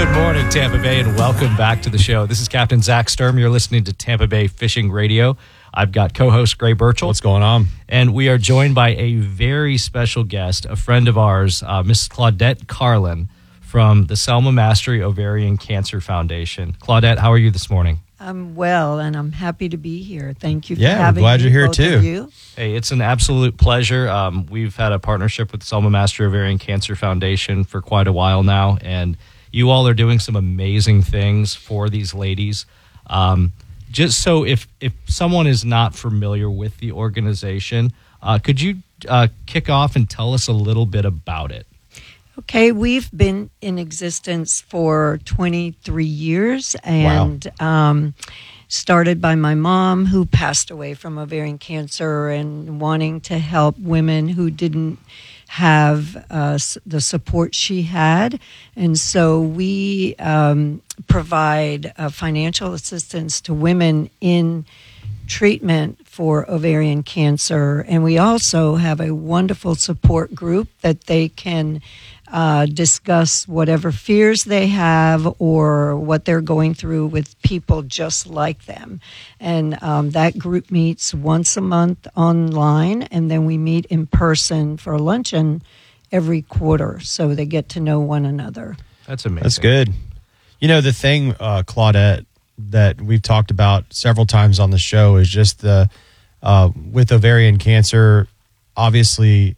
Good morning, Tampa Bay, and welcome back to the show. This is Captain Zach Sturm. You're listening to Tampa Bay Fishing Radio. I've got co-host Gray Burchell. What's going on? And we are joined by a very special guest, a friend of ours, Mrs. Claudette Carlin from the Selma Mastery Ovarian Cancer Foundation. Claudette, how are you this morning? I'm well, and I'm happy to be here. Thank you for having me. Yeah, we're glad you're here both too. Of you. Hey, it's an absolute pleasure. We've had a partnership with the Selma Mastery Ovarian Cancer Foundation for quite a while now, and you all are doing some amazing things for these ladies. Just so if someone is not familiar with the organization, could you kick off and tell us a little bit about it? Okay, we've been in existence for 23 years and started by my mom, who passed away from ovarian cancer, and wanting to help women who didn't have the support she had. And so we provide financial assistance to women in treatment for ovarian cancer. And we also have a wonderful support group that they can discuss whatever fears they have or what they're going through with people just like them. And that group meets once a month online, and then we meet in person for a luncheon every quarter, so they get to know one another. That's amazing. That's good. You know, the thing, Claudette, that we've talked about several times on the show is just the with ovarian cancer, obviously,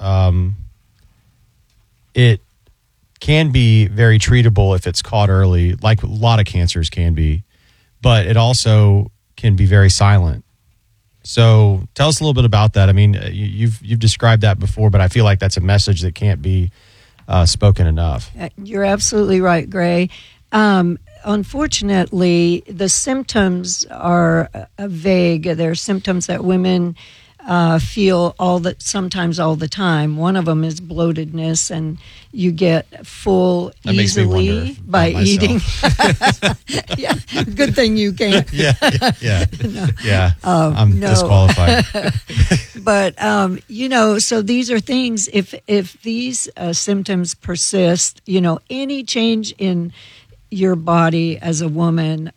it can be very treatable if it's caught early, like a lot of cancers can be, but it also can be very silent. So tell us a little bit about that. I mean, you've described that before, but I feel like that's a message that can't be spoken enough. You're absolutely right, Gray. Unfortunately, the symptoms are vague. They're symptoms that women feel sometimes all the time. One of them is bloatedness, and you get full that easily by eating. Yeah, good thing you can't. I'm disqualified. But so these are things. If these symptoms persist, any change in your body as a woman,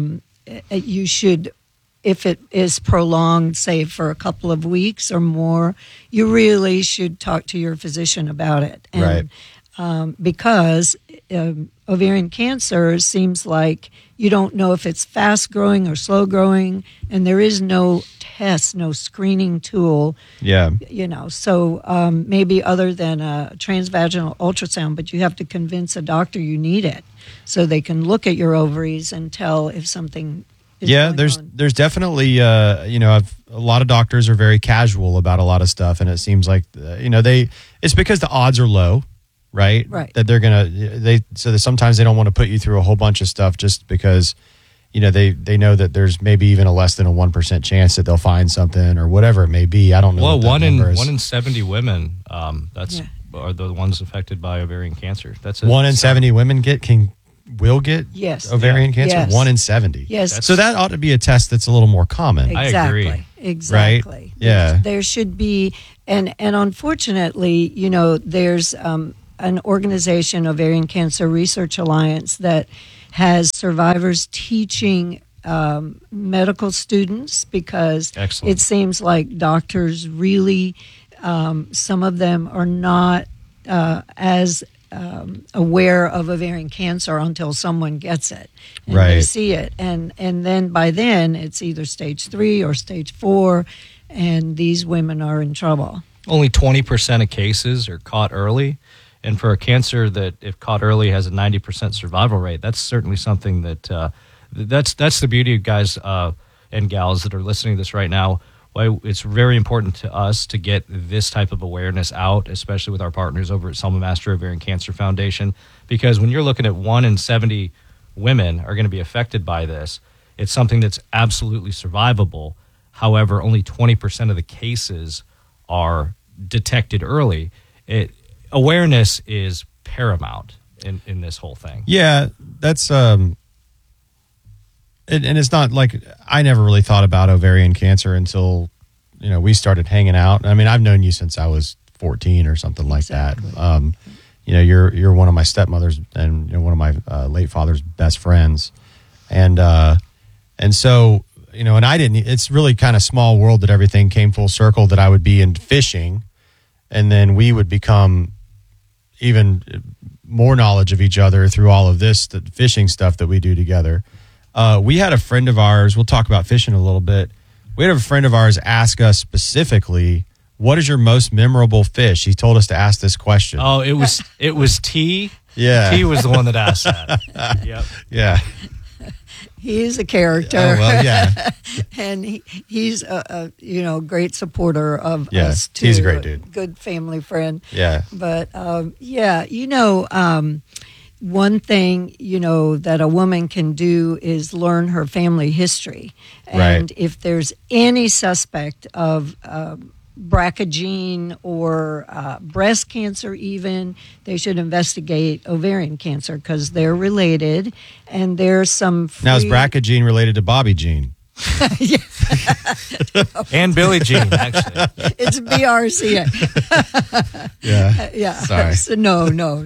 you should. If it is prolonged, say for a couple of weeks or more, you really should talk to your physician about it. And, right. Because ovarian cancer seems like you don't know if it's fast growing or slow growing, and there is no test, no screening tool. Yeah. So maybe other than a transvaginal ultrasound, but you have to convince a doctor you need it so they can look at your ovaries and tell if something. There's definitely a lot of doctors are very casual about a lot of stuff, and it seems like it's because the odds are low, right? Right. That they're sometimes they don't want to put you through a whole bunch of stuff just because they know that there's maybe even a less than a 1% chance that they'll find something or whatever it may be. I don't know. Well, one in 70 women are the ones affected by ovarian cancer. That's 1 in 70 women will get ovarian cancer. Yes. 1 in 70. Yes. So that ought to be a test that's a little more common. Exactly. I agree. Exactly. Right? Yeah. There should be, and unfortunately, there's an organization, Ovarian Cancer Research Alliance, that has survivors teaching medical students, because Excellent. It seems like doctors really, some of them are not as aware of ovarian cancer until someone gets it and right. they see it, and then by then it's either stage 3 or stage 4, and these women are in trouble. Only 20% of cases are caught early, and for a cancer that, if caught early, has a 90% survival rate, that's certainly something that that's the beauty of guys and gals that are listening to this right now. Why it's very important to us to get this type of awareness out, especially with our partners over at Selma Mastery Ovarian Cancer Foundation, because when you're looking at 1 in 70 women are going to be affected by this, it's something that's absolutely survivable. However, only 20% of the cases are detected early. Awareness is paramount in this whole thing. Yeah, that's and it's not like I never really thought about ovarian cancer until we started hanging out. I mean, I've known you since I was 14 or something like Exactly. that. you're one of my stepmother's and one of my late father's best friends, and so and I didn't. It's really kind of small world that everything came full circle. That I would be in fishing, and then we would become even more knowledge of each other through all of this, the fishing stuff that we do together. We had a friend of ours. We'll talk about fishing a little bit. We had a friend of ours ask us specifically, "What is your most memorable fish?" He told us to ask this question. Oh, it was T. Yeah, T was the one that asked that. Yep. Yeah. He's a character. Oh, well, yeah. And he's a great supporter of Yeah, us too. he's a great dude. Good family friend. Yeah. But one thing that a woman can do is learn her family history, and Right. if there's any suspect of BRCA gene or breast cancer, even they should investigate ovarian cancer because they're related, and there's some Now, is BRCA gene related to Bobby Jean? And Billie Jean, actually. It's BRCA. Yeah. Yeah. Sorry. So no.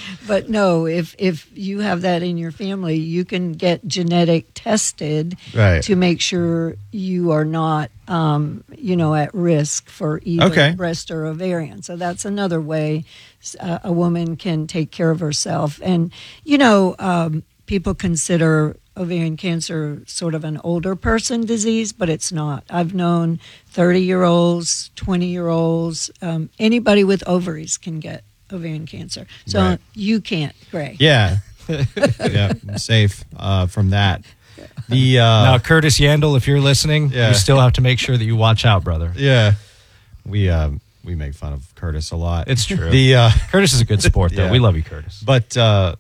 If you have that in your family, you can get genetic tested Right. to make sure you are not, at risk for either Okay. breast or ovarian. So that's another way a woman can take care of herself. And people consider ovarian cancer sort of an older person disease, but it's not. I've known 30-year-olds, 20-year-olds, anybody with ovaries can get ovarian cancer. So Right. you can't, Gray. Yeah. Yeah. I'm safe from that. The Now, Curtis Yandel, if you're listening, Yeah. you still have to make sure that you watch out, brother. yeah, we make fun of Curtis a lot. It's true. The Curtis is a good sport, though. Yeah. We love you, Curtis. but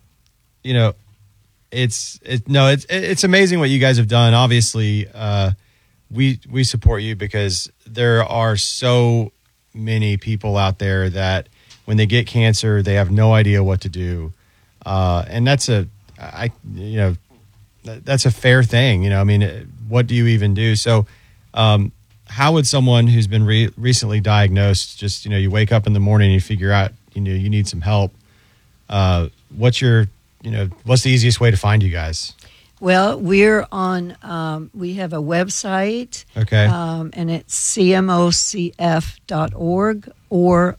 it's amazing what you guys have done. Obviously, we support you because there are so many people out there that when they get cancer, they have no idea what to do, and that's a fair thing. I mean, what do you even do? So, how would someone who's been recently diagnosed, just you wake up in the morning and you figure out you need some help? What's the easiest way to find you guys? Well, we're on, we have a website. Okay. And it's cmocf.org or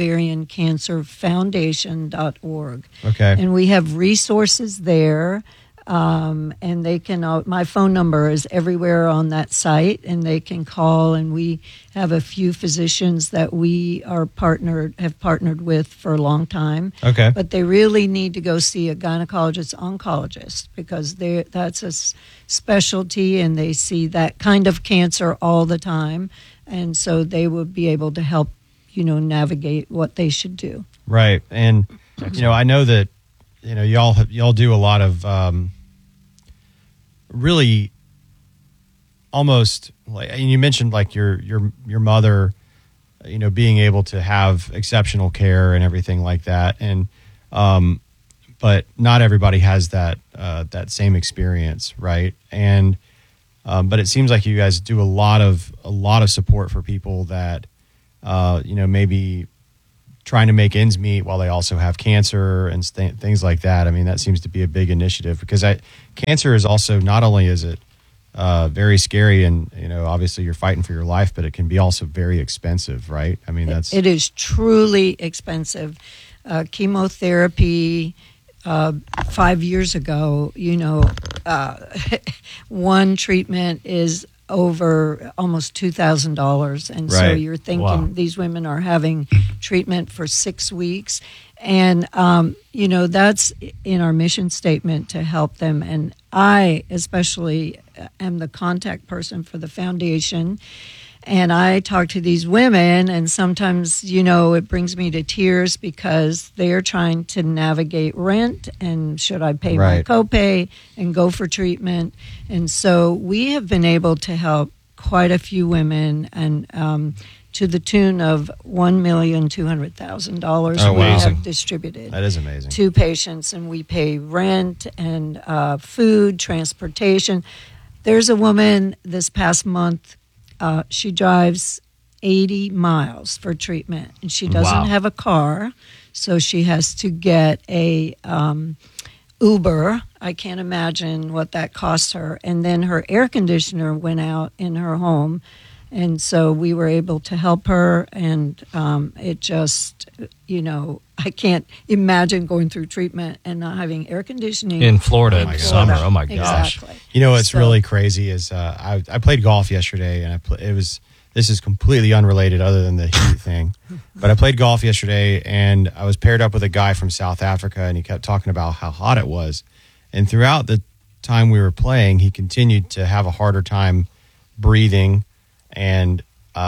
ovariancancerfoundation.org. Okay. And we have resources there. And they can, my phone number is everywhere on that site, and they can call, and we have a few physicians that we have partnered with for a long time. Okay. But they really need to go see a gynecologist oncologist because that's a specialty, and they see that kind of cancer all the time. And so they would be able to help, navigate what they should do. Right. And, I know that, y'all do a lot of really almost like, and you mentioned like your mother, being able to have exceptional care and everything like that. And, but not everybody has that same experience. Right. And, but it seems like you guys do a lot of support for people that, maybe trying to make ends meet while they also have cancer and things like that. I mean, that seems to be a big initiative because cancer is also, not only is it very scary and, obviously you're fighting for your life, but it can be also very expensive, right? I mean, it is truly expensive. Chemotherapy, 5 years ago, one treatment is over almost $2,000, and so Right. you're thinking Wow. these women are having treatment for 6 weeks, and that's in our mission statement to help them. And I especially am the contact person for the foundation, and I talk to these women, and sometimes it brings me to tears because they're trying to navigate rent and should I pay my Right. copay and go for treatment. And so we have been able to help quite a few women, and to the tune of $1,200,000 Oh, we wow. have distributed that is amazing. to patients, and we pay rent and food, transportation. There's a woman this past month, she drives 80 miles for treatment, and she doesn't Wow. have a car. so she has to get a Uber. I can't imagine what that costs her. And then her air conditioner went out in her home. And so we were able to help her. And it just, I can't imagine going through treatment and not having air conditioning. In Florida in my summer. gosh. Oh, my gosh. Exactly. What's really crazy is I played golf yesterday, and this is completely unrelated other than the heat thing. But I played golf yesterday, and I was paired up with a guy from South Africa, and he kept talking about how hot it was. And throughout the time we were playing, he continued to have a harder time breathing, and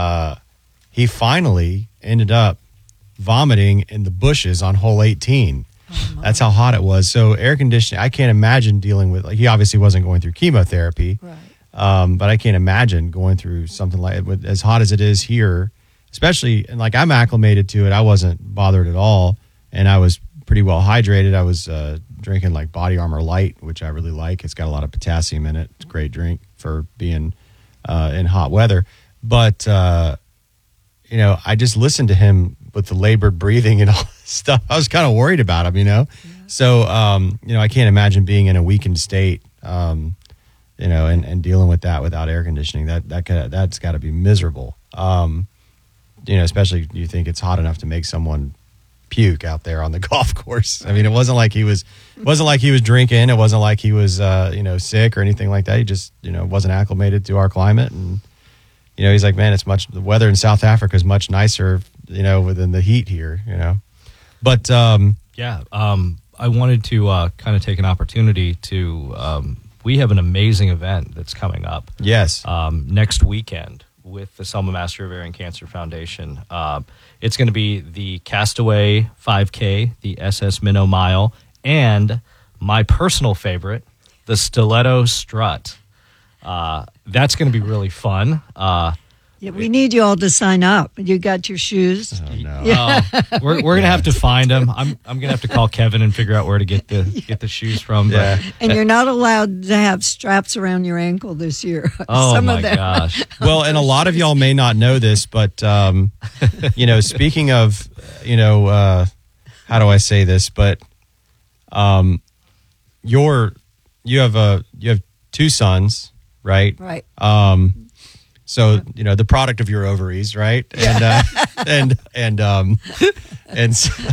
he finally ended up vomiting in the bushes on hole 18. That's how hot it was. So air conditioning, I can't imagine dealing with, he obviously wasn't going through chemotherapy. Right. But I can't imagine going through something like it as hot as it is here, especially, and I'm acclimated to it. I wasn't bothered at all, and I was pretty well hydrated. I was drinking Body Armor Light, which I really like. It's got a lot of potassium in it. It's a great drink for being in hot weather. But, I just listened to him with the labored breathing and all this stuff. I was kind of worried about him, Yeah. So, I can't imagine being in a weakened state. And dealing with that without air conditioning, that's got to be miserable. Especially you think it's hot enough to make someone puke out there on the golf course. I mean, it wasn't like he was drinking. It wasn't like he was, sick or anything like that. He just, wasn't acclimated to our climate. And, he's like, man, the weather in South Africa is much nicer, than the heat here, But, I wanted to kind of take an opportunity to, we have an amazing event that's coming up. Yes. Next weekend with the Selma Master Ovarian Cancer Foundation. It's going to be the Castaway 5K, the SS Minnow Mile, and my personal favorite, the Stiletto Strut. That's going to be really fun. Yeah, we need you all to sign up. You got your shoes. Oh, no. Yeah. We're going to have to find them. I'm going to have to call Kevin and figure out where to get the shoes from. Yeah. And you're not allowed to have straps around your ankle this year. Oh, Some my of them. gosh. Well, and a lot of y'all may not know this, but speaking of, how do I say this? But you have two sons, right? Right. So the product of your ovaries, right? And and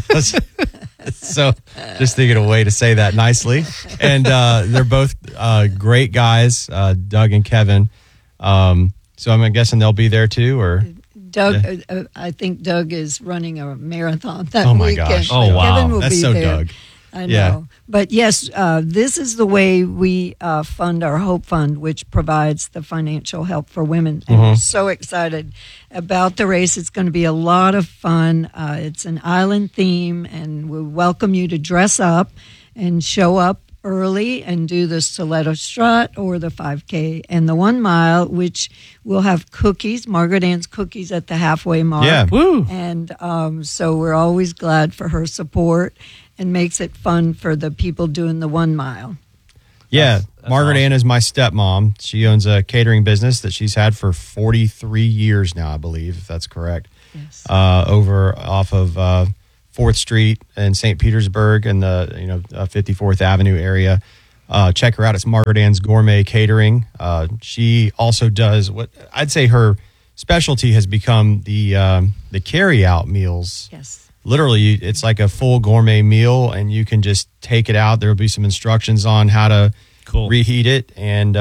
so just thinking of a way to say that nicely. And they're both great guys, Doug and Kevin. So I'm guessing they'll be there too, or Doug. I think Doug is running a marathon that Oh, my weekend. gosh. Oh, wow. Kevin will That's be so there. Doug. I know. Yeah. But yes, this is the way we fund our Hope Fund, which provides the financial help for women. And we're so excited about the race. It's going to be a lot of fun. It's an island theme, and we welcome you to dress up and show up early and do the Stiletto Strut or the 5K and the 1 mile, which will have cookies, Margaret Ann's cookies at the halfway mark. Yeah. Woo. And so we're always glad for her support and makes it fun for the people doing the 1 mile. Yeah, That's Margaret awesome. Ann is my stepmom. She owns a catering business that she's had for 43 years now, I believe, if that's correct. Yes. Over off of 4th Street in St. Petersburg and the 54th Avenue area. Check her out. It's Margaret Ann's Gourmet Catering. She also does what I'd say her specialty has become the carry-out meals. Yes. Literally, it's like a full gourmet meal, and you can just take it out. There will be some instructions on how to reheat it, and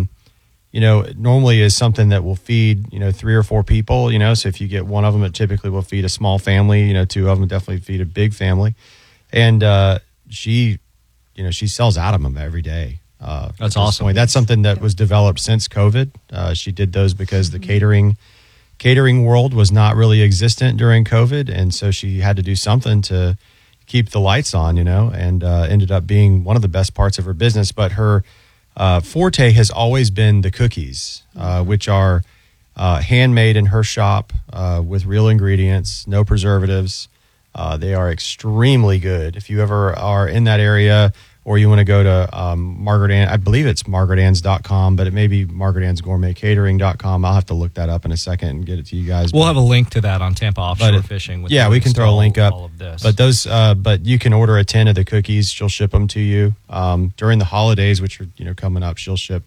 normally is something that will feed 3 or 4 people. So if you get one of them, it typically will feed a small family. 2 of them definitely feed a big family, and she sells out of them every day. That's awesome. That's something that was developed since COVID. She did those because the catering world was not really existent during COVID, and so she had to do something to keep the lights on, and ended up being one of the best parts of her business. But her forte has always been the cookies, which are handmade in her shop with real ingredients, no preservatives. They are extremely good. If you ever are in that area or you want to go to Margaret Ann, I believe it's margaretann's.com, but it may be margaretann'sgourmetcatering.com. I'll have to look that up in a second and get it to you guys. We'll have a link to that on Tampa Offshore Fishing. With we can throw a link up. All of this. But those, but you can order a 10 of the cookies. She'll ship them to you during the holidays, which are coming up. She'll ship.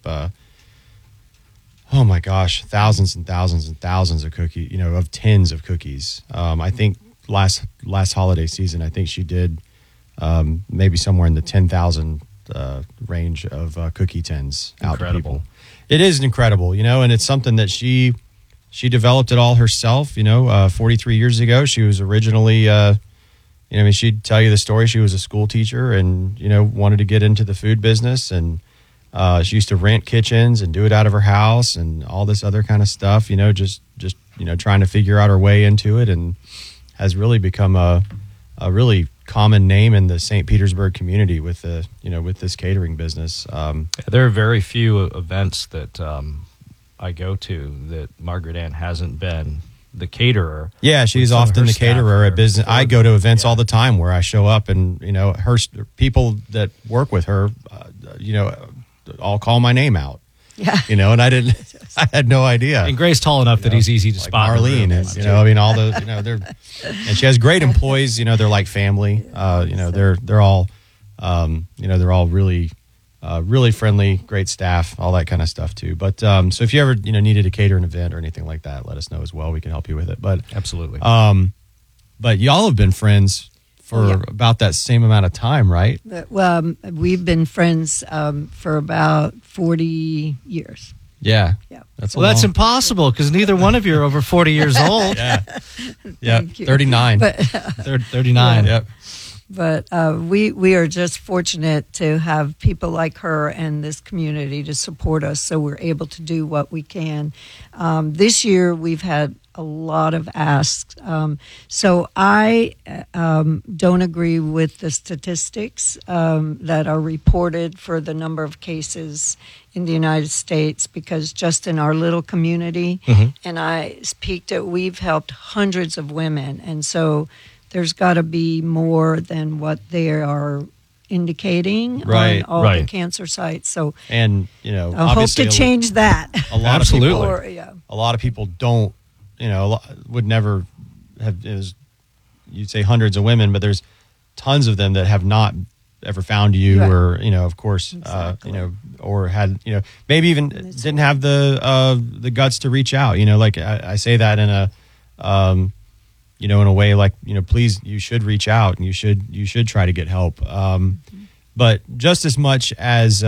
Oh my gosh, thousands and thousands and thousands of cookies. Of tins of cookies. I think last holiday season, I think she did. Maybe somewhere in the 10,000 range of cookie tins out to people. It is incredible, and it's something that she developed it all herself. 43 years ago, she was originally, she'd tell you the story. She was a school teacher and wanted to get into the food business, and she used to rent kitchens and do it out of her house and all this other kind of stuff. Just trying to figure out her way into it, and has really become a really common name in the St. Petersburg community with with this catering business. There are very few events that I go to that Margaret Ann hasn't been the caterer. Yeah, she's often the caterer at business. I go to events all the time where I show up, and her people that work with her, all call my name out. Yeah, and I had no idea. And Gray's tall enough that he's easy to spot. Marlene, and all the, they're, and she has great employees. They're like family. They're all, they're all really, really friendly, great staff, all that kind of stuff too. But so if you ever needed to cater an event or anything like that, let us know as well. We can help you with it. But absolutely. But y'all have been friends for about that same amount of time, right? Well, we've been friends for about 40 years. Yeah. That's impossible because neither one of you are over 40 years old. Yeah. 39. But, 39. Yep. But we are just fortunate to have people like her and this community to support us, so we're able to do what we can. This year we've had a lot of asks. So I don't agree with the statistics that are reported for the number of cases in the United States, because just in our little community, and I peeked at, we've helped hundreds of women, and so there's got to be more than what they are indicating on all the cancer sites. So, and I hope to change that. A lot Absolutely. of people, a lot of people don't, would never have. You'd say hundreds of women, but there's tons of them that have not ever found you, or of course, or had maybe even didn't have the guts to reach out. Like I say that in a. In a way like, please, you should reach out and you should try to get help. But just as much as,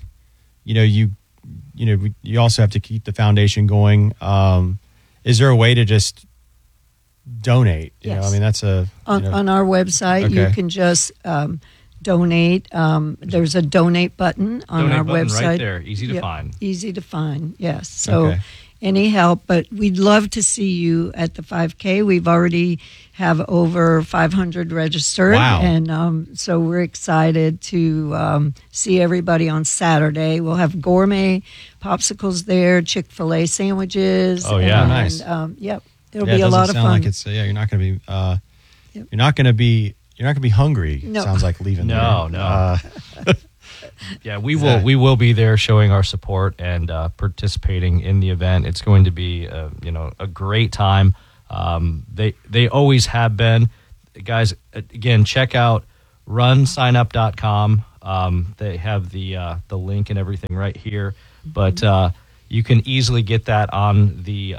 you also have to keep the foundation going. Is there a way to just donate? Yes. That's on our website, you can just donate. There's a donate button on our website. Right there. Easy to find. Easy to find. Yes. So any help, but we'd love to see you at the 5K. We've already have over 500 registered. Wow. And so we're excited to see everybody on Saturday. We'll have gourmet popsicles there, Chick-fil-A sandwiches. Oh, yeah. And, nice. It'll be a lot of fun. Like it's, you're not going to be, you're not going to be hungry. No. Sounds like leaving. No. Yeah, we will be there showing our support and participating in the event. It's going to be a great time. They always have been. Guys, again, check out runsignup.com. They have the link and everything right here. But you can easily get that on the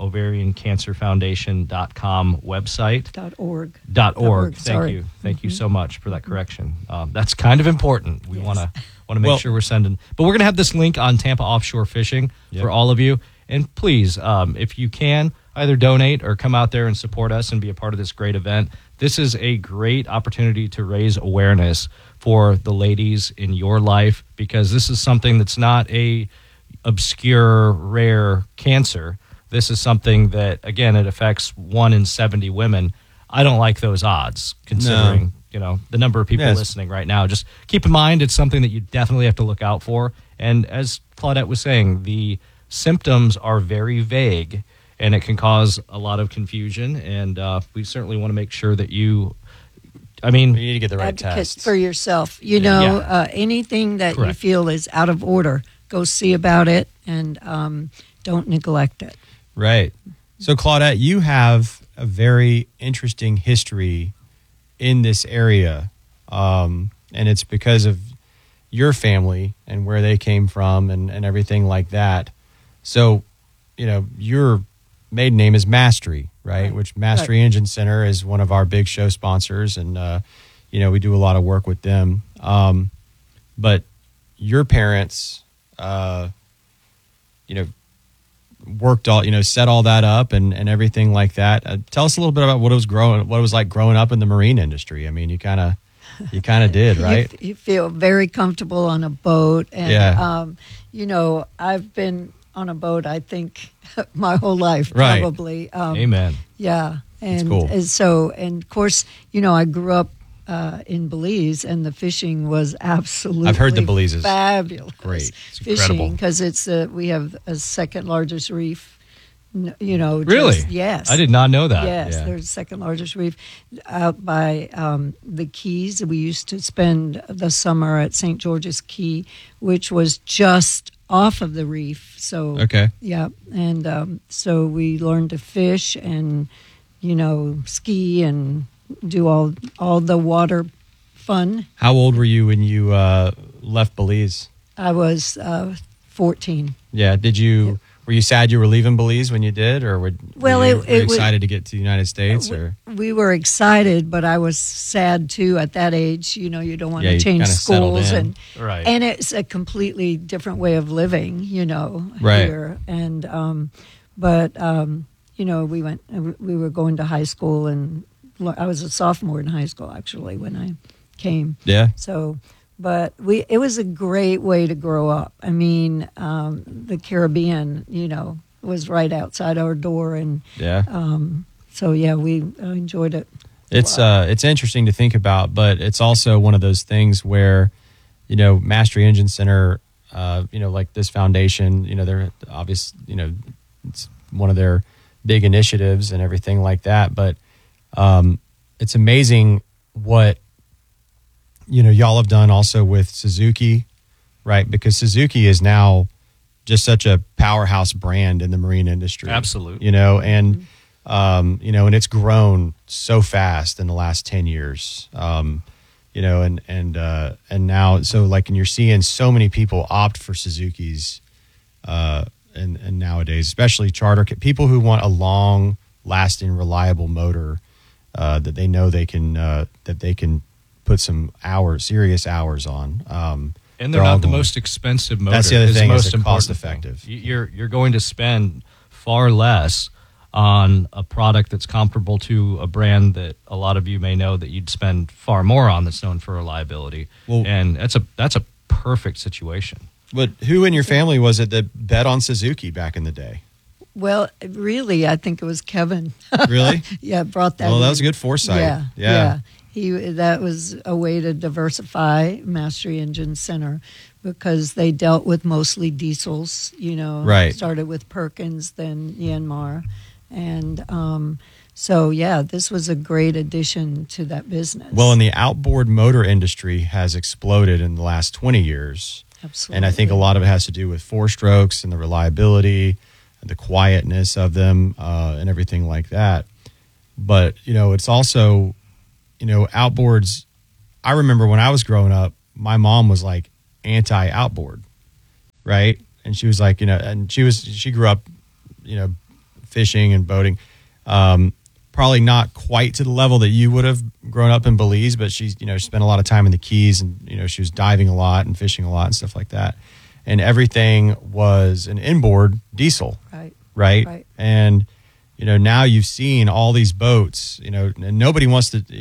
ovariancancerfoundation.com website. .org. Thank you so much for that correction. That's kind of important. We want to make sure we're sending. But we're going to have this link on Tampa Offshore Fishing for all of you. And please, if you can, either donate or come out there and support us and be a part of this great event. This is a great opportunity to raise awareness for the ladies in your life, because this is something that's not a obscure, rare cancer. This is something that, again, it affects 1 in 70 women. I don't like those odds, considering the number of people listening right now. Just keep in mind, it's something that you definitely have to look out for. And as Claudette was saying, the symptoms are very vague, and it can cause a lot of confusion. And we certainly want to make sure that you I mean, You need to get the right advocate tests. for yourself. You know, anything that you Correct. feel is out of order, go see about it and don't neglect it. Right. So, Claudette, you have a very interesting history in this area. And it's because of your family and where they came from and everything like that. So, you know, your maiden name is Mastery, right? Which Mastery Engine Center is one of our big show sponsors. And, you know, we do a lot of work with them. But your parents, you know, worked all, you know, set all that up and everything like that. Tell us a little bit about what it was like growing up in the marine industry. I mean, you kind of did, right? You feel very comfortable on a boat. And, you know, I've been on a boat, I think, my whole life, Right. probably. amen. Yeah. And, cool. and so, and of course, you know, I grew up in Belize, and the fishing was absolutely I've heard the Belize is fabulous. great. It's incredible. Fishing, because it's we have a second largest reef. You know, Really? yes. I did not know that. Yes, Yeah. there's the second largest reef out by the Keys. We used to spend the summer at St. George's Key, which was just off of the reef. So Okay. yeah, and so we learned to fish and, you know, ski and do all the water fun. How old were you when you left Belize? I was 14. Yeah. Were you sad you were leaving Belize when you did, or were Well, you, it were you was- excited to get to the United States? Or We were excited, but I was sad too at that age. You know, you don't want Yeah, to you change kinda settled schools, in. and Right. and it's a completely different way of living. You know, Right. here and you know, we were going to high school, and I was a sophomore in high school actually when I came. yeah. So, but it was a great way to grow up. I mean, the Caribbean, you know, was right outside our door, and Yeah. so yeah, we enjoyed it. It's interesting to think about, but it's also one of those things where, you know, Mastery Engine Center, you know, like this foundation, you know, they're obvious, you know, it's one of their big initiatives and everything like that. But it's amazing what, you know, y'all have done also with Suzuki, right? Because Suzuki is now just such a powerhouse brand in the marine industry. Absolutely. You know, and you know, and it's grown so fast in the last 10 years. You know, and now, so like, and you're seeing so many people opt for Suzuki's, and nowadays, especially charter people who want a long lasting, reliable motor, that they know they can put some serious hours on. And they're all not the going- most expensive motor. That's the other is thing, is most they're important cost-effective. thing. You're going to spend far less on a product that's comparable to a brand that a lot of you may know that you'd spend far more on, that's known for reliability. Well- And that's a perfect situation. But who in your family was it that bet on Suzuki back in the day? Well, really, I think it was Kevin. Really? Yeah, brought that. Well, that in. was a good foresight. Yeah, Yeah. That was a way to diversify Mastery Engine Center, because they dealt with mostly diesels. You know, Right. Started with Perkins, then Yanmar, and so yeah, this was a great addition to that business. Well, and the outboard motor industry has exploded in the last 20 years. Absolutely. And I think a lot of it has to do with four strokes and the reliability and the quietness of them, and everything like that. But, you know, it's also, you know, outboards. I remember when I was growing up, my mom was like anti-outboard, right? And she was like, you know, and she grew up, you know, fishing and boating. Probably not quite to the level that you would have grown up in Belize, but she's, you know, spent a lot of time in the Keys, and, you know, she was diving a lot and fishing a lot and stuff like that. And everything was an inboard diesel, right? And, you know, now you've seen all these boats, you know, and nobody wants to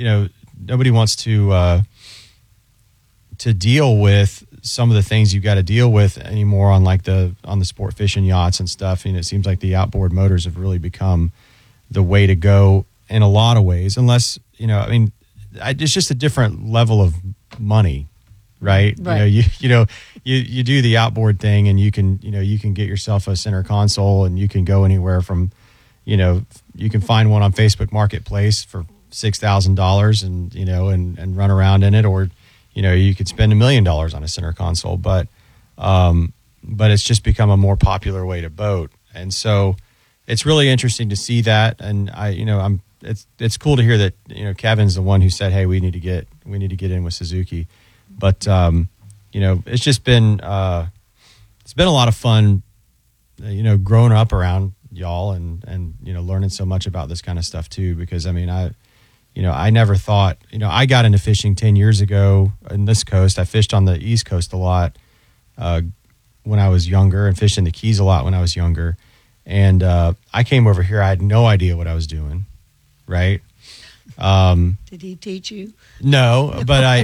deal with some of the things you've got to deal with anymore on the sport fishing yachts and stuff. And it seems like the outboard motors have really become the way to go in a lot of ways, unless, you know, I mean, it's just a different level of money, right? Right. You know, you do the outboard thing, and you can get yourself a center console, and you can go anywhere from, you know, you can find one on Facebook Marketplace for $6,000 and, and run around in it, or, you could spend $1 million on a center console, but it's just become a more popular way to boat. And so it's really interesting to see that. And it's cool to hear that, Kevin's the one who said, hey, we need to get in with Suzuki. But, it's just been, it's been a lot of fun, growing up around y'all and learning so much about this kind of stuff too, because I never thought, I got into fishing 10 years ago in this coast. I fished on the East Coast a lot when I was younger, and fished in the Keys a lot when I was younger. And I came over here, I had no idea what I was doing, right? Did he teach you? No, but I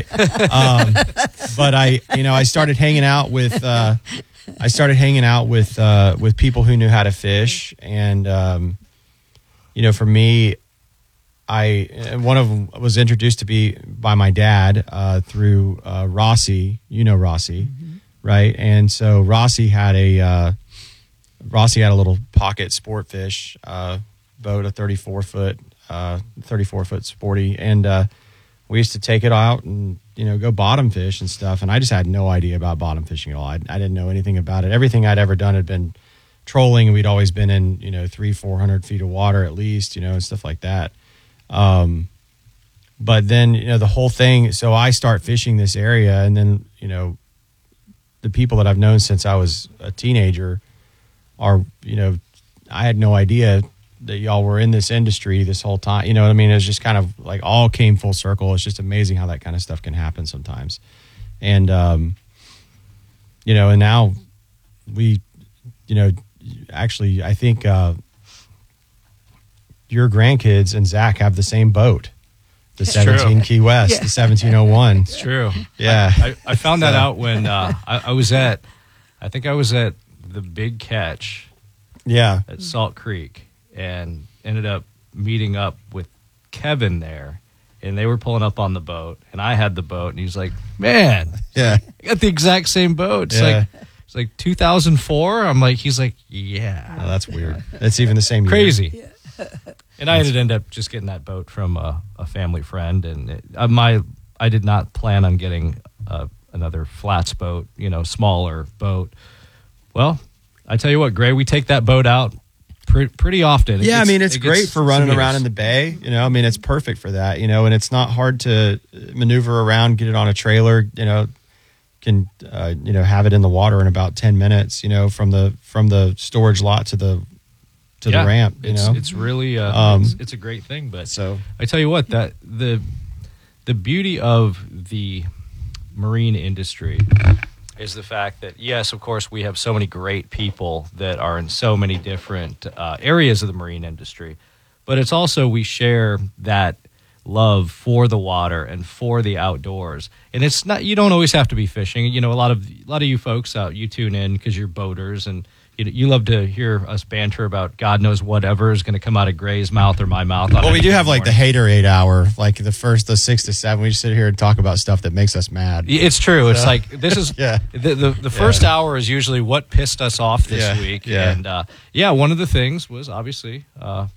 started hanging out with with people who knew how to fish, and for me, one of them was introduced to me by my dad through Rossi. Rossi, right? And so Rossi had a little pocket sport fish boat, a 34-foot sporty, and we used to take it out and go bottom fish and stuff. And I just had no idea about bottom fishing at all. I didn't know anything about it. Everything I'd ever done had been trolling, and we'd always been in 300-400 feet of water at least, and stuff like that. But then the whole thing. So I start fishing this area, and then the people that I've known since I was a teenager are I had no idea that y'all were in this industry this whole time. It was just kind of like all came full circle. It's just amazing how that kind of stuff can happen sometimes. And, and now we, actually, I think your grandkids and Zach have the same boat, the 17 Key West, the 1701. It's true. Yeah. I found that out when I was at the Big Catch at Salt Creek, and ended up meeting up with Kevin there, and they were pulling up on the boat, and I had the boat, and he's like, man, I got the exact same boat. It's like 2004. I'm like, he's like, yeah. Oh, that's weird. That's even the same year. Crazy. Yeah. And I ended up just getting that boat from a family friend, and I did not plan on getting another flats boat, smaller boat. Well, I tell you what, Gray, we take that boat out pretty often. It's great for running around in the bay. It's perfect for that. And it's not hard to maneuver around, get it on a trailer. Can have it in the water in about 10 minutes. From the storage lot to the ramp. It's really it's a great thing. But so I tell you what, that the beauty of the marine industry is the fact that, yes, of course, we have so many great people that are in so many different areas of the marine industry, but it's also we share that love for the water and for the outdoors. And it's not, you don't always have to be fishing. A lot of you folks out, you tune in because you're boaters, and you love to hear us banter about God knows whatever is going to come out of Gray's mouth or my mouth. Well, we do have like the Haterade hour, like the 6 to 7. We just sit here and talk about stuff that makes us mad. It's true. It's like this is the first hour is usually what pissed us off this week. Yeah. And one of the things was obviously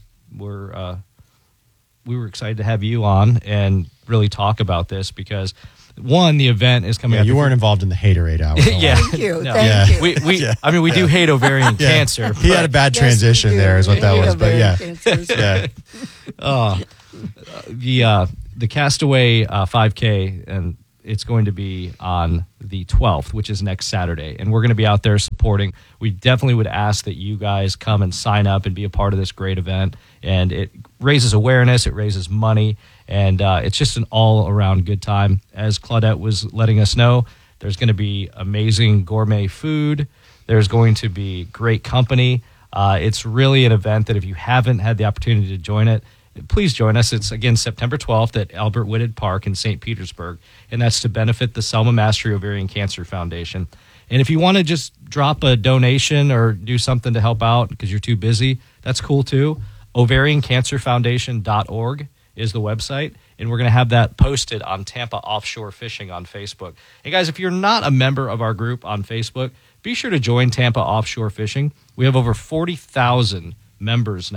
we were excited to have you on and really talk about this because. One, the event is coming up. You weren't involved in the Haterade hour. Thank you. No. Thank you. We do hate ovarian cancer. He had a bad transition there is what that was. But the Castaway 5K, and it's going to be on the 12th, which is next Saturday. And we're going to be out there supporting. We definitely would ask that you guys come and sign up and be a part of this great event. And it raises awareness. It raises money. And it's just an all-around good time. As Claudette was letting us know, there's going to be amazing gourmet food. There's going to be great company. It's really an event that if you haven't had the opportunity to join it, please join us. It's, again, September 12th at Albert Whitted Park in St. Petersburg, and that's to benefit the Selma Mastery Ovarian Cancer Foundation. And if you want to just drop a donation or do something to help out because you're too busy, that's cool too. OvarianCancerFoundation.org is the website, and we're going to have that posted on Tampa Offshore Fishing on Facebook. And guys, if you're not a member of our group on Facebook, be sure to join Tampa Offshore Fishing. We have over 40,000 members now,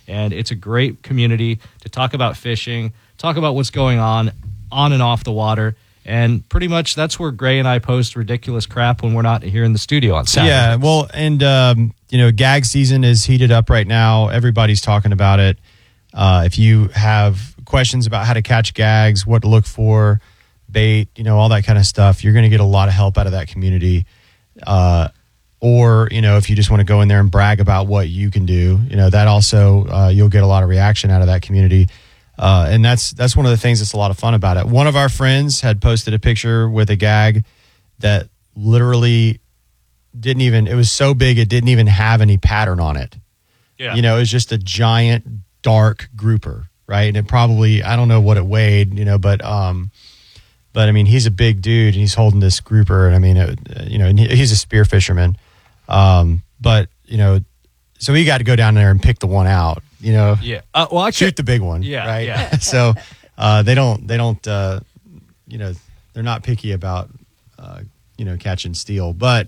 And it's a great community to talk about fishing, talk about what's going on and off the water. And pretty much that's where Gray and I post ridiculous crap when we're not here in the studio on Saturday. Yeah, well, and, gag season is heated up right now. Everybody's talking about it. If you have questions about how to catch gags, what to look for, bait, all that kind of stuff, you're going to get a lot of help out of that community. Or, if you just want to go in there and brag about what you can do, that also, you'll get a lot of reaction out of that community. And that's one of the things that's a lot of fun about it. One of our friends had posted a picture with a gag that literally it was so big it didn't even have any pattern on it. Yeah. It was just a giant dark grouper, right? And it probably, I don't know what it weighed, but I mean, he's a big dude and he's holding this grouper, and I mean, and he's a spear fisherman. But so he got to go down there and pick the one out, Yeah. I shoot the big one. Yeah. Right. Yeah. So, they don't, they're not picky about, catching steel, but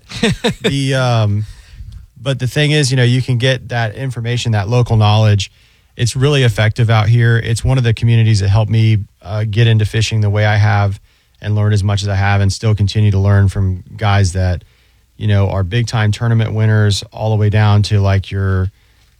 but the thing is, you can get that information, that local knowledge. It's really effective out here. It's one of the communities that helped me get into fishing the way I have and learn as much as I have, and still continue to learn from guys that, are big time tournament winners all the way down to like your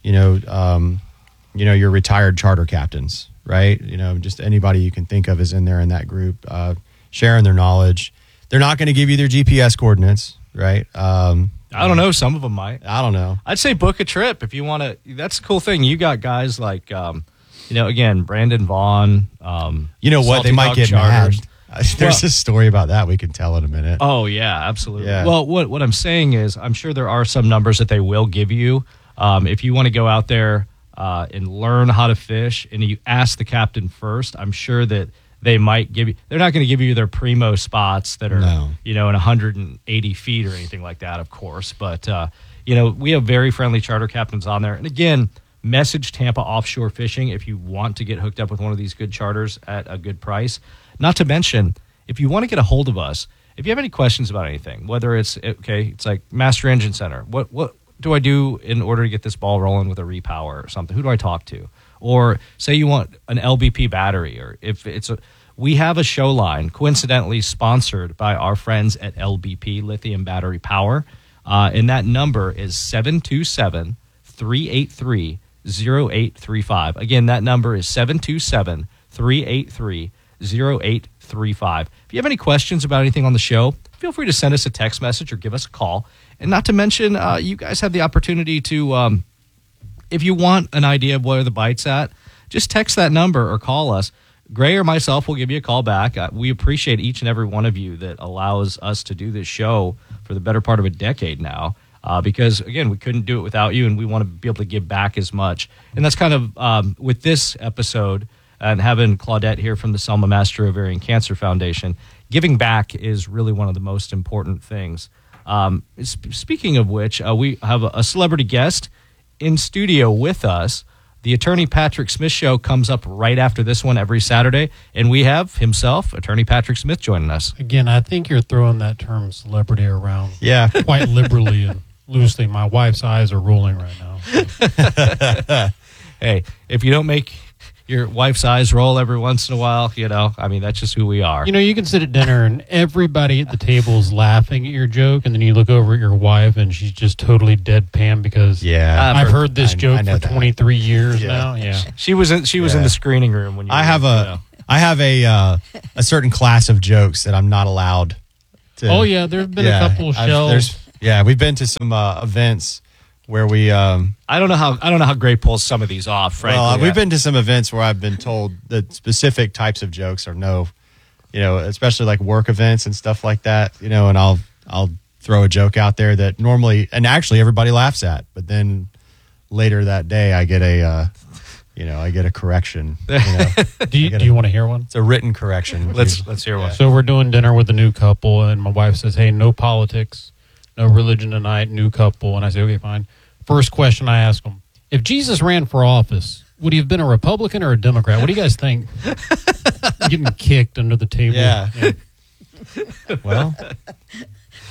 retired charter captains, right? Just anybody you can think of is in there in that group, sharing their knowledge. They're not going to give you their GPS coordinates, right? I don't know. Some of them might. I don't know. I'd say book a trip if you want to. That's the cool thing. You got guys like, again, Brandon Vaughn. You know what? Salty They might Dog get Charters. mad. There's a story about that we can tell in a minute. Oh, yeah, absolutely. Yeah. Well, what I'm saying is I'm sure there are some numbers that they will give you. If you want to go out there and learn how to fish and you ask the captain first, I'm sure that they might give you – they're not going to give you their primo spots that are, in 180 feet or anything like that, of course. But, we have very friendly charter captains on there. And, again, message Tampa Offshore Fishing if you want to get hooked up with one of these good charters at a good price. Not to mention, if you want to get a hold of us, if you have any questions about anything, whether it's like Master Engine Center, what do I do in order to get this ball rolling with a repower or something? Who do I talk to? Or say you want an LBP battery, or we have a show line coincidentally sponsored by our friends at LBP, Lithium Battery Power, and that number is 727-383-0835. Again, that number is 727-383-0835. If you have any questions about anything on the show, feel free to send us a text message or give us a call. And not to mention, you guys have the opportunity to, if you want an idea of where the bite's at, just text that number or call us. Gray or myself will give you a call back. We appreciate each and every one of you that allows us to do this show for the better part of a decade now. Because, again, we couldn't do it without you, and we want to be able to give back as much. And that's kind of, with this episode, and having Claudette here from the Selma Master Ovarian Cancer Foundation, giving back is really one of the most important things. Speaking of which, we have a celebrity guest in studio with us. The Attorney Patrick Smith Show comes up right after this one every Saturday, and we have himself, Attorney Patrick Smith, joining us. Again, I think you're throwing that term celebrity around quite liberally and loosely. My wife's eyes are rolling right now. Hey, if you don't make your wife's eyes roll every once in a while, that's just who we are. You can sit at dinner and everybody at the table is laughing at your joke, and then you look over at your wife and she's just totally deadpan because I've heard this joke for 23 years now. Yeah, she was in the screening room when you. I have a certain class of jokes that I'm not allowed to. Oh yeah, there've been a couple shells. We've been to some events where we I don't know how Gray pulls some of these off, frankly. Well, we've been to some events where I've been told that specific types of jokes are no, especially like work events and stuff like that, and I'll throw a joke out there that normally and actually everybody laughs at, but then later that day I get a correction. Do you want to hear one? It's a written correction. Let's hear one. So we're doing dinner with a new couple, and my wife says, "Hey, no politics, no religion tonight, new couple." And I say, "Okay, fine." First question I ask them: if Jesus ran for office, would he have been a Republican or a Democrat? What do you guys think? Getting kicked under the table. Yeah. Well,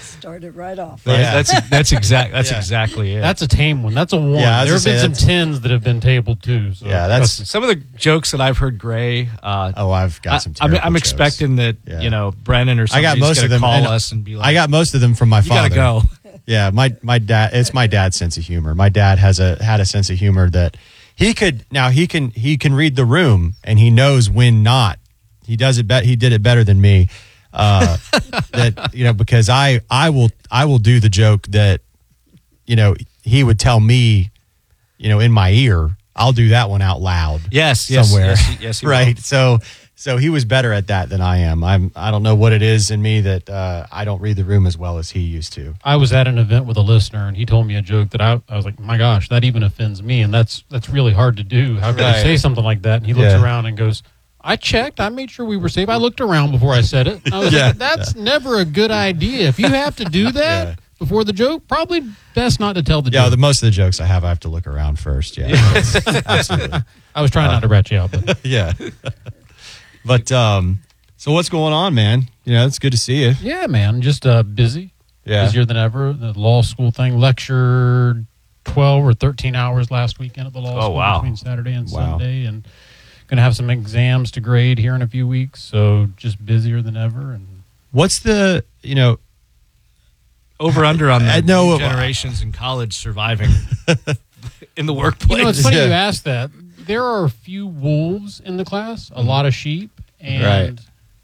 Started right off. Yeah. That's Yeah. exactly it. That's a tame one. That's a 1. Yeah, I was there have gonna been say some 10s that have been tabled too. So Yeah, that's- trust me. some of the jokes that I've heard Gray. Oh, I've got some. I'm terrible jokes. expecting that Yeah. Brennan or I somebody's got most going of to them. call and us and be like, I got most of them from my you father. got to go. Yeah, my dad. It's my dad's sense of humor. My dad had a sense of humor that he can read the room and he knows when not. He does it. He did it better than me. That because I will do the joke that he would tell me in my ear. I'll do that one out loud. Yes, somewhere. yes, he right. will. So he was better at that than I am. I don't know what it is in me that I don't read the room as well as he used to. I was at an event with a listener, and he told me a joke that I was like, my gosh, that even offends me, and that's really hard to do. How could Right. I say something like that? And he looks Yeah. around and goes, I checked. I made sure we were safe. I looked around before I said it. I was Yeah. like, that's never a good idea. If you have to do that Yeah. before the joke, probably best not to tell the Yeah, joke. most of the jokes I have to look around first. Yeah, absolutely. I was trying not to rat you out, but Yeah, but so what's going on, man? It's good to see you. yeah, man, just busy. Yeah. Busier than ever. The law school thing, lectured 12 or 13 hours last weekend at the law Oh, school wow. between Saturday and Wow. Sunday, and going to have some exams to grade here in a few weeks. So just busier than ever. And What's the Over under on I the know- new generations in college surviving in the workplace. it's funny Yeah. you asked that. There are a few wolves in the class, a lot of sheep, and Right.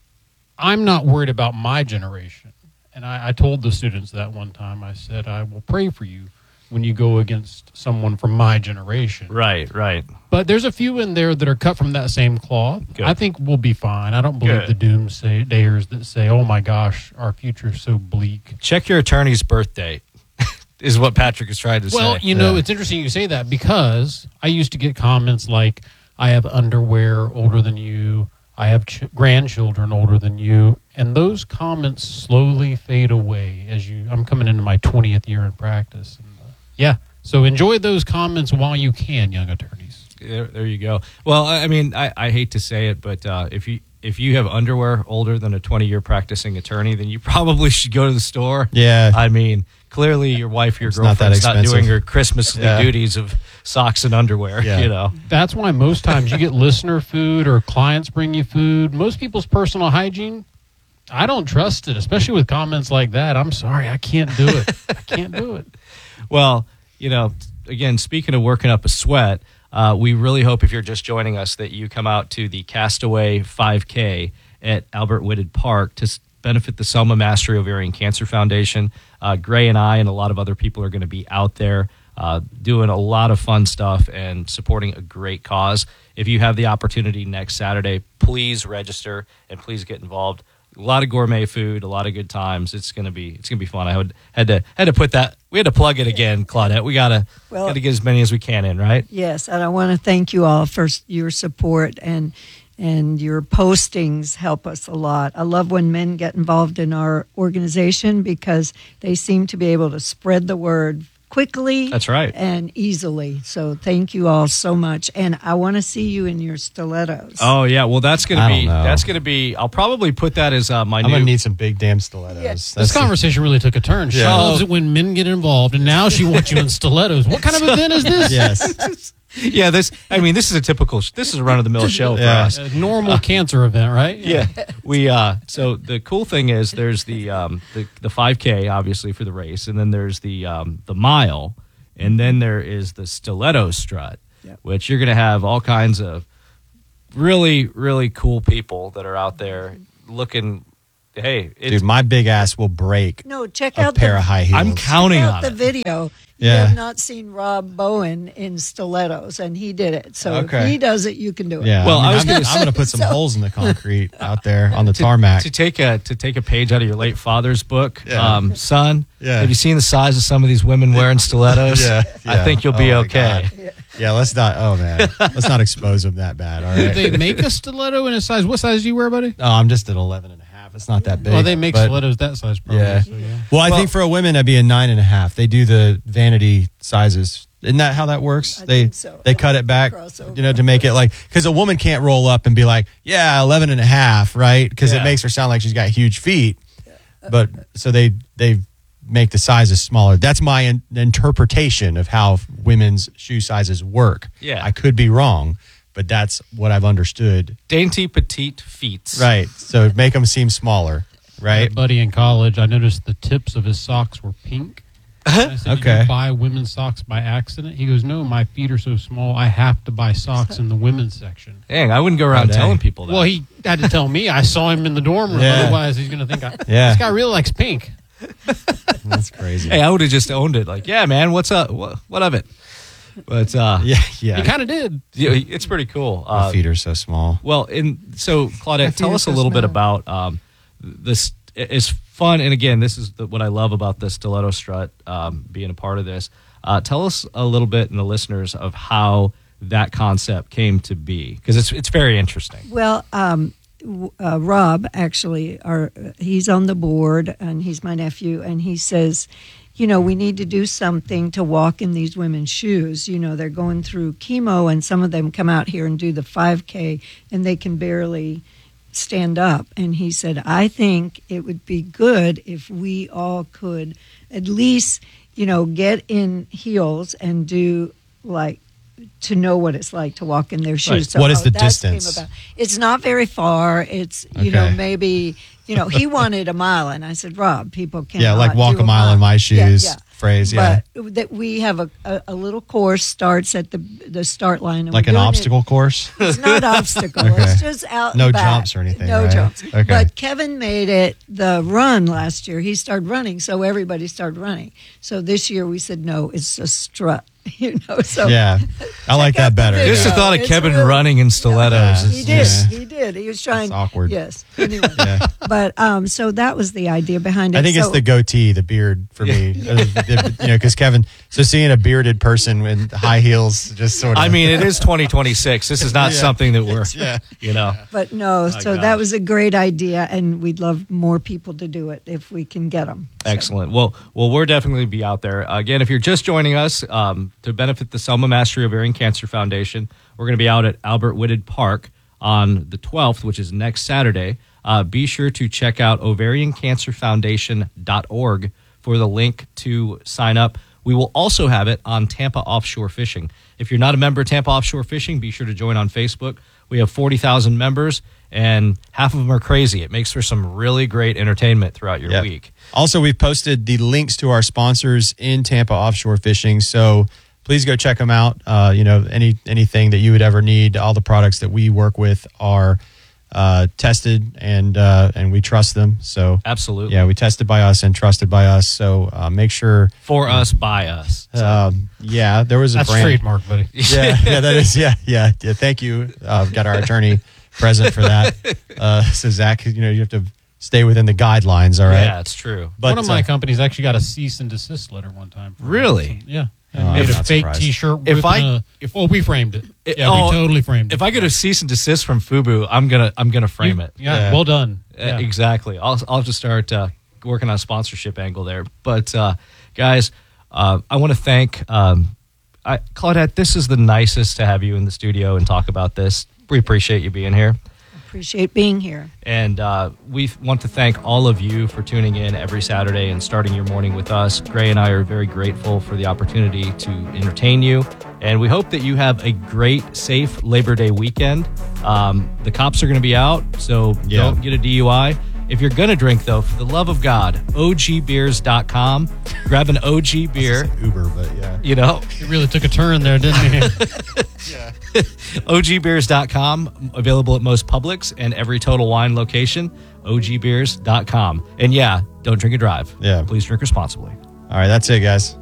I'm not worried about my generation. And I told the students that one time. I said, I will pray for you when you go against someone from my generation. Right. But there's a few in there that are cut from that same cloth. Good. I think we'll be fine. I don't believe Good. the doomsayers that say, oh my gosh, our future's so bleak. Check your attorney's birth date, is what Patrick is trying to Well, say. Yeah. it's interesting you say that because I used to get comments like, I have underwear older than you. I have grandchildren older than you. And those comments slowly fade away I'm coming into my 20th year in practice. And, yeah. So enjoy those comments while you can, young attorneys. There you go. Well, I mean, I hate to say it, but if you have underwear older than a 20-year practicing attorney, then you probably should go to the store. Yeah. I mean, clearly your wife, your It's not that girlfriend's not, expensive. doing her Christmas Yeah. duties of socks and underwear. Yeah. That's why most times you get listener food or clients bring you food. Most people's personal hygiene, I don't trust it, especially with comments like that. I'm sorry, I can't do it. I can't do it. Well, again, speaking of working up a sweat, we really hope if you're just joining us that you come out to the Castaway 5K at Albert Whitted Park to benefit the Selma Mastery Ovarian Cancer Foundation. Gray and I and a lot of other people are going to be out there doing a lot of fun stuff and supporting a great cause. If you have the opportunity next Saturday, please register and please get involved. A lot of gourmet food, a lot of good times. It's gonna be fun. I had to put that. We had to plug it again, Claudette. We gotta get as many as we can in, right? Yes, and I want to thank you all for your support and your postings help us a lot. I love when men get involved in our organization because they seem to be able to spread the word quickly. That's right. And easily. So thank you all so much. And I want to see you in your stilettos. Oh yeah, well that's I gonna don't know. be. I'll probably put that as my I'm new. gonna need some big damn stilettos. Yeah. This conversation really took a turn. She Yeah. loves it when men get involved, and now she wants you in stilettos. What kind of event is this? Yes. Yeah, this is a typical. This is a run of the mill show for Yeah. us. A normal cancer event, right? Yeah, we. So the cool thing is there's the 5K obviously for the race, and then there's the mile, and then there is the stiletto strut, Yep. which you're going to have all kinds of really really cool people that are out there looking. Hey, it's, Dude, my big ass will break No, check a out pair of high heels. I'm counting check on out the it. video. You Yeah. have not seen Rob Bowen in stilettos, and he did it. So Okay. if he does it, you can do it. Yeah. Well, I was I'm gonna gonna put some So- holes in the concrete out there on the tarmac. to take a page out of your late father's book, Yeah. son. Yeah. Have you seen the size of some of these women wearing stilettos? Yeah, I yeah. think you'll be Oh, my okay. God. Yeah, let's not. Oh man, let's not expose them that bad. All Do right. they make a stiletto in a size? What size do you wear, buddy? Oh, I'm just at 11 and a half. It's not that big. Well, they make but- stilettos that size, probably. Yeah. So, yeah. Well, I think for a woman that'd be a 9.5. They do the vanity sizes. Isn't that how that works? I They think so. they cut it back, Crossover. to make it like, because a woman can't roll up and be like, yeah, 11 and a half, right? Because Yeah. it makes her sound like she's got huge feet. But so they make the sizes smaller. That's my interpretation of how women's shoe sizes work. Yeah. I could be wrong, but that's what I've understood. Dainty petite feet. Right. So make them seem smaller, My right? buddy in college, I noticed the tips of his socks were pink. I said, Okay. Did you buy women's socks by accident? He goes, no, my feet are so small, I have to buy socks in the women's section. Dang, I wouldn't go around dang. telling people that. Well, he had to tell me. I saw him in the dorm room. Yeah. Otherwise, he's going to think Yeah. this guy really likes pink. That's crazy. hey, I would have just owned it. Like, yeah, man, what's up? What of it? But yeah. He kind of did. yeah, it's pretty cool. My feet are so small. Well, so Claudette, tell feet us a are so little bit small. about this. It's fun, and again, this is what I love about the Stiletto Strut being a part of this. Tell us a little bit, and the listeners, of how that concept came to be, because it's very interesting. Well, Rob, actually, he's on the board, and he's my nephew, and he says, we need to do something to walk in these women's shoes. They're going through chemo, and some of them come out here and do the 5K, and they can barely stand up. And he said, I think it would be good if we all could at least, get in heels and do to know what it's like to walk in their shoes. Right. So What is the that came distance? about. It's not very far. It's, Okay. maybe, he wanted a mile. And I said, Rob, people can't. Yeah, like walk a mile in my shoes phrase. Yeah. But that we have a little course starts at the start line. And Like we're an doing obstacle course? It's not obstacle. Okay. It's just out No and back. jumps or anything, No right? jumps. Okay. But Kevin made it the run last year. He started running, so everybody started running. So this year we said, no, it's a strut. So Yeah. I like Check out that better. the Just the Yeah. thought of It's Kevin really- running in stilettos. he is did. just- He did. He was trying. It's awkward. Yes. Anyway. Yeah. But so that was the idea behind it. I think it's So- the goatee, the beard for me. Because Kevin, so seeing a bearded person with high heels just sort of. I mean, it is 2026. This is not Yeah. something that we're, Yeah. But no, so gosh. that was a great idea, and we'd love more people to do it if we can get them. Excellent. Well, we're definitely be out there. Again, if you're just joining us, to benefit the Selma Mastery Ovarian Cancer Foundation, we're going to be out at Albert Whitted Park on the 12th, which is next Saturday. Be sure to check out ovariancancerfoundation.org for the link to sign up. We will also have it on Tampa Offshore Fishing. If you're not a member of Tampa Offshore Fishing, be sure to join on Facebook. We have 40,000 members, and half of them are crazy. It makes for some really great entertainment throughout your Yeah. week. Also, we've posted the links to our sponsors in Tampa Offshore Fishing. So please go check them out. Anything that you would ever need, all the products that we work with are tested and we trust them. So Absolutely. yeah, we tested by us and trusted by us. So make sure. For us, by us. There was a That's brand. trademark, buddy. Yeah, that is. Yeah. Thank you. Got our attorney present for that. So Zach, you have to stay within the guidelines. All right. Yeah, it's true. But One of my companies actually got a cease and desist letter one time. Really? Yeah. Oh, And I'm made a not fake surprised. T-shirt. If with I- we framed it. It- Yeah, oh, we totally framed it. If I get a cease and desist from FUBU, I'm gonna frame it. Yeah, Yeah. well done. Yeah. Exactly. I'll have to start working on a sponsorship angle there. But guys, I want to thank Claudette. This is the nicest to have you in the studio and talk about this. We appreciate you being here. Appreciate being here. And we want to thank all of you for tuning in every Saturday and starting your morning with us. Gray and I are very grateful for the opportunity to entertain you. And we hope that you have a great, safe Labor Day weekend. The cops are going to be out, so don't get a DUI. If you're going to drink, though, for the love of God, ogbeers.com. Grab an OG beer. Uber, but yeah. It really took a turn there, didn't it? ogbeers.com, available at most Publix and every Total Wine location, ogbeers.com. And yeah, don't drink and drive. Yeah. Please drink responsibly. All right, that's it, guys.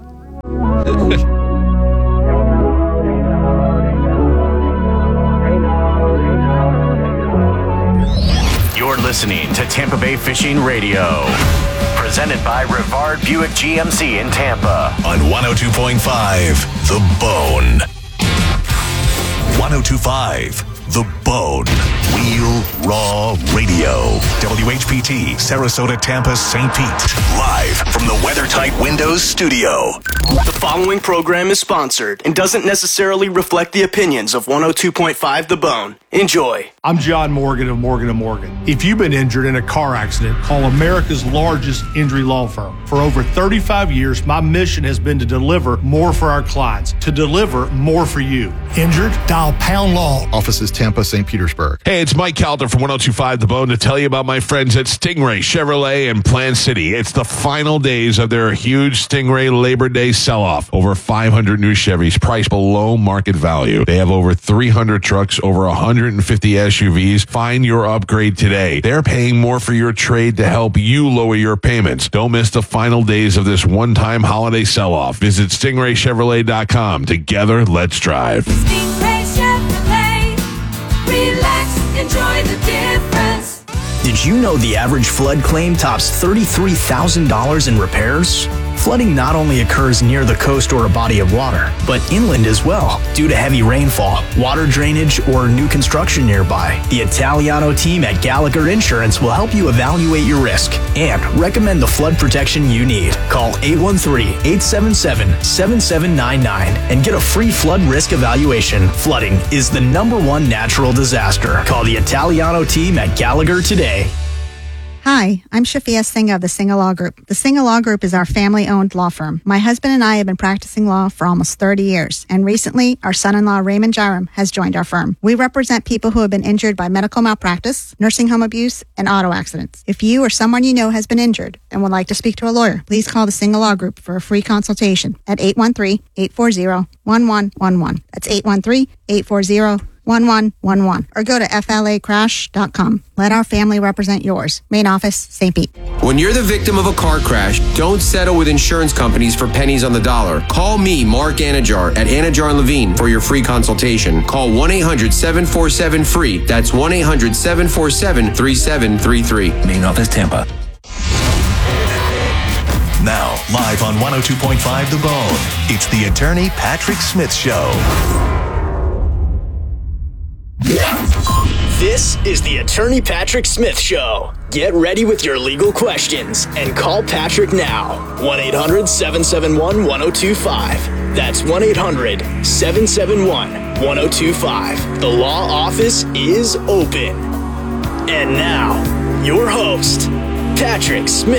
You're listening to Tampa Bay Fishing Radio. Presented by Rivard Buick GMC in Tampa. On 102.5, The Bone. 102.5, The Bone. Real Raw Radio. WHPT, Sarasota, Tampa, St. Pete. Live from the WeatherTight Windows studio. The following program is sponsored and doesn't necessarily reflect the opinions of 102.5 The Bone. Enjoy. I'm John Morgan of Morgan & Morgan. If you've been injured in a car accident, call America's largest injury law firm. For over 35 years, my mission has been to deliver more for our clients, to deliver more for you. Injured? Dial Pound Law. Offices Tampa, St. Petersburg. Hey, it's Mike Calder from 102.5 The Bone to tell you about my friends at Stingray Chevrolet in Plant City. It's the final days of their huge Stingray Labor Day sell-off. Over 500 new Chevys priced below market value. They have over 300 trucks, over 150 SUVs. Find your upgrade today. They're paying more for your trade to help you lower your payments. Don't miss the final days of this one-time holiday sell-off. Visit StingrayChevrolet.com. Together, let's drive. Stingray Chevrolet. Relax, enjoy the difference. Did you know the average flood claim tops $33,000 in repairs? Flooding not only occurs near the coast or a body of water, but inland as well, due to heavy rainfall, water drainage, or new construction nearby. The Italiano team at Gallagher Insurance will help you evaluate your risk and recommend the flood protection you need. Call 813-877-7799 and get a free flood risk evaluation. Flooding is the #1 natural disaster. Call the Italiano team at Gallagher today. Hi, I'm Shafia Singh of the Singh Law Group. The Singh Law Group is our family-owned law firm. My husband and I have been practicing law for almost 30 years, and recently, our son-in-law, Raymond Jairam, has joined our firm. We represent people who have been injured by medical malpractice, nursing home abuse, and auto accidents. If you or someone you know has been injured and would like to speak to a lawyer, please call the Singh Law Group for a free consultation at 813-840-1111. That's 813-840-1111, or go to flacrash.com. Let our family represent yours. Main office, St. Pete. When you're the victim of a car crash, don't settle with insurance companies for pennies on the dollar. Call me, Mark Anajar, at Anajar & Levine for your free consultation. Call 1-800-747-FREE. That's 1-800-747-3733. Main office, Tampa. Now, live on 102.5 The Bone, it's the Attorney Patrick Smith Show. This is the Attorney Patrick Smith Show. Get ready with your legal questions and call Patrick now. 1-800-771-1025. That's 1-800-771-1025. The law office is open. And now, your host, Patrick Smith.